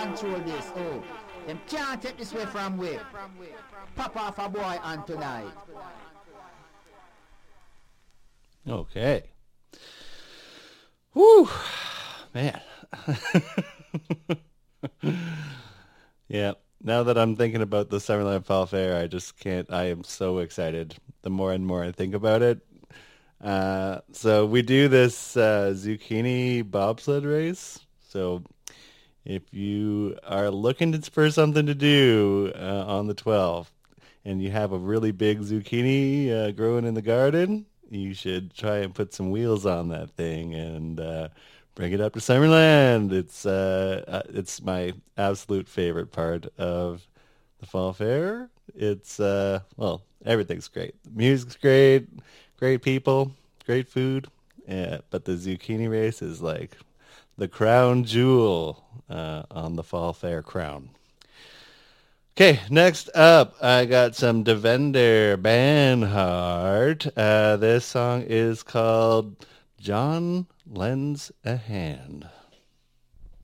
control this. Oh, them can't take this way from we. Pop off a boy on tonight. Okay. Whew. Man. Yeah. Now that I'm thinking about the Summerland Fall Fair, I just can't. I am so excited. The more and more I think about it. So we do this zucchini bobsled race. So if you are looking for something to do on the 12th and you have a really big zucchini growing in the garden, you should try and put some wheels on that thing and bring it up to Summerland. It's my absolute favorite part of the fall fair. It's well, everything's great. The music's great, great people, great food. But the zucchini race is like the crown jewel on the fall fair crown. Okay, next up, I got some Devender Banhart. This song is called John Lends a Hand.